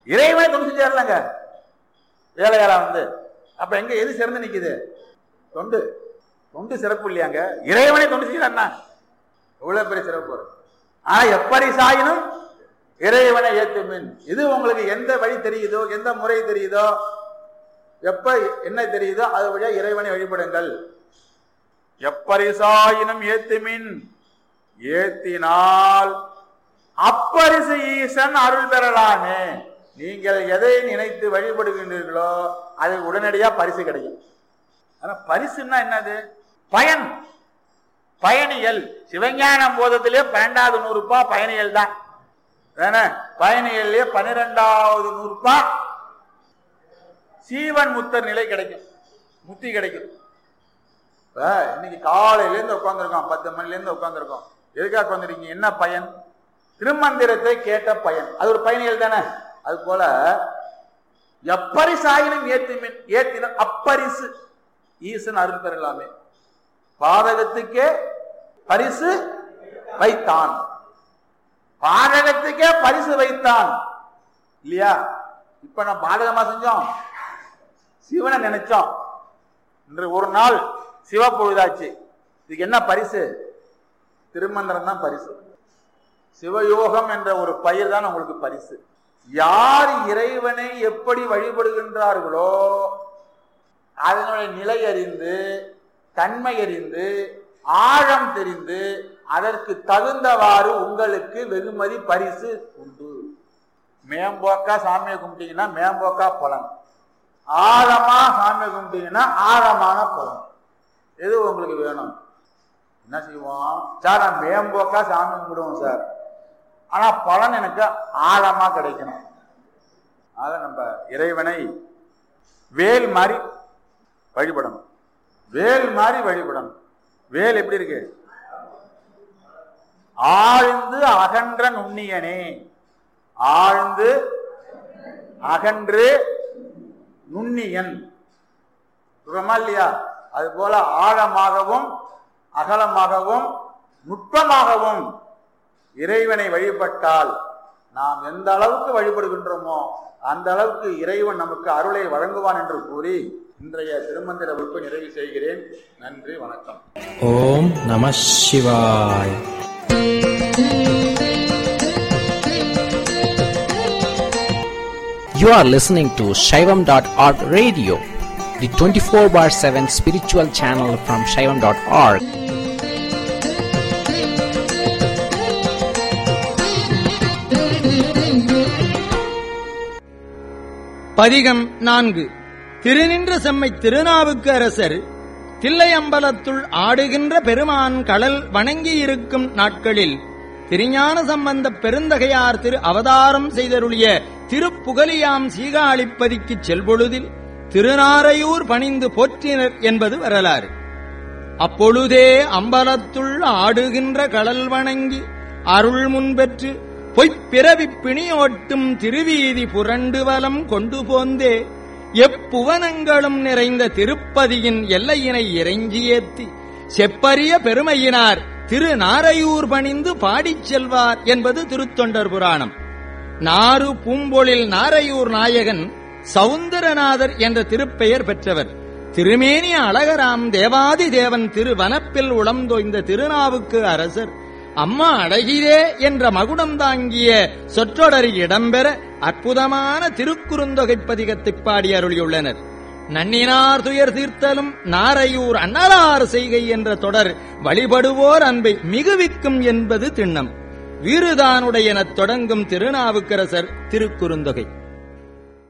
இறைவனை தொண்டு செஞ்சாருலங்க வேலையாளா வந்து. அப்ப எங்க எது சிறந்து நிக்குது? தொண்டு. தொண்டு சிறப்பு இல்லையாங்க? இறைவனை தொண்டு செய்யறான்னா எவ்வளவு பெரிய சிறப்பு வரும். ஆனா எப்படி சாயினும் இறைவனை ஏத்துமின். இது உங்களுக்கு எந்த வழி தெரியுதோ, எந்த முறை தெரியுதோ, எப்ப என்ன தெரியுதோ அது வழியா இறைவனை வழிபடுங்கள். எப்பரிசாயினும் ஏத்துமின், ஏத்தினால் அப்பரிசு ஈசன் அருள் பெறலாமே. நீங்கள் எதை நினைத்து வழிபடுகின்றீர்களோ அது உடனடியா பரிசு கிடைக்கும். ஆனா பரிசுன்னா என்னது? பயன், பயணியல். சிவஞானம் போதத்திலே 12வது நூறுபா பயணியல் தான். பயணியல்லே 12வது நூறுபா சீவன் முத்தர் நிலை கிடைக்கும், முத்தி கிடைக்கும். இன்னைக்கு காலையில இருந்து உட்கார்ந்துருக்கோம், 10 மணில இருந்து உட்கார்ந்துருக்கோம். எதுக்காக உட்கார்ந்துருக்கீங்க? என்ன பயன்? திருமந்திரத்தை கேட்ட பயன். அது ஒரு பயணியல் தானே. அது போல எப்பரிசாயினும் ஏத்துமின், ஏத்தின அப்பரிசு ஈசன் அருள் பெறலாமே. பாதகத்துக்கே பரிசு வைத்தான், பாதகத்துக்கே பரிசு வைத்தான் இல்லையா? இப்ப நான் பாதகமா செஞ்சோம், சிவனை நினைச்சோம். இன்று ஒரு நாள் சிவ பொழுதாச்சு. இதுக்கு என்ன பரிசு? திருமந்திரம் தான் பரிசு. சிவயோகம் என்ற ஒரு பயிர் தான் உங்களுக்கு பரிசு. யார் இறைவனை எப்படி வழிபடுகின்றார்களோ அதனுடைய நிலை அறிந்து, தன்மை அறிந்து, ஆழம் தெரிந்து, அதற்கு தகுந்தவாறு உங்களுக்கு வெகுமதி பரிசு உண்டு. மேம்போக்கா சாமியை கும்பிட்டீங்கன்னா மேம்போக்கா பலன், ஆழமா சாமியை கும்பிட்டீங்கன்னா ஆழமான பலன். எது உங்களுக்கு வேணும்? என்ன செய்வோம் சார்? நான் மேம்போக்கா சாமி கும்பிடுவோம் சார், ஆனா பலன் எனக்கு ஆழமா கிடைக்கணும். ஆக நம்ம இறைவனை வேல் மாதிரி வழிபடணும், வேல் மாதிரி வழிபடணும். வேல் எப்படி இருக்கு? ஆழ்ந்து அகன்ற நுண்ணியனே, ஆழ்ந்து அகன்று நுண்ணியன் சொல்றமா இல்லையா? அது போல ஆழமாகவும் அகலமாகவும் நுட்பமாகவும் இறைவனை வழிபட்டால் நாம் எந்த அளவுக்கு வழிபடுகின்றோமோ அந்த அளவுக்கு இறைவன் நமக்கு அருளை வழங்குவான் என்று கூறி இன்றைய திருமந்திர வகுப்பை நிறைவு செய்கிறேன். நன்றி, வணக்கம். ஓம் நம சிவாய. You are listening to Shaivam.org radio, the 24/7 spiritual channel from Shaivam.org. பதிகம் 4. திருநின்ற செம்மை திருநாவுக்கு அரசர் தில்லையம்பலத்துள் ஆடுகின்ற பெருமான் கடல் வணங்கியிருக்கும் நாட்களில் திருஞான சம்பந்த பெருந்தகையார் திரு அவதாரம் செய்தருளிய திருப்புகலியாம் சீகாழிப்பதிக்குச் செல்பொழுதில் திருநாரையூர் பணிந்து போற்றினர் என்பது வரலாறு. அப்பொழுதே அம்பலத்துள் ஆடுகின்ற கடல் வணங்கி அருள் முன்பெற்று பொய்ப்பிறவி பிணியோட்டும் திருவீதி புரண்டு வலம் கொண்டு போந்தே எப்புவனங்களும் நிறைந்த திருப்பதியின் எல்லையினை இறைஞ்சி ஏத்தி செப்பரிய பெருமையினார் திருநாரையூர் பணிந்து பாடிச் செல்வார் என்பது திருத்தொண்டர் புராணம். நாறு பூம்பொழில் நாரையூர் நாயகன் சவுந்தரநாதர் என்ற திருப்பெயர் பெற்றவர். திருமேனிய அழகராம் தேவாதி தேவன் திருவனப்பில் உளம்தோய்ந்த திருநாவுக்கு அரசர் அம்மா அழகிரே என்ற மகுடம் தாங்கிய சொற்றொடரில் இடம்பெற அற்புதமான திருக்குறுந்தொகை பதிகத்தை பாடி அருளியுள்ளனர். நன்னினார் துயர் தீர்த்தலும் நாரையூர் அன்னலார் செய்கை என்ற தொடர் வழிபடுவோர் அன்பை மிகுவிக்கும் என்பது திண்ணம். வீறுதானுடையெனத் தொடங்கும் திருநாவுக்கரசர் திருக்குறுந்தொகை.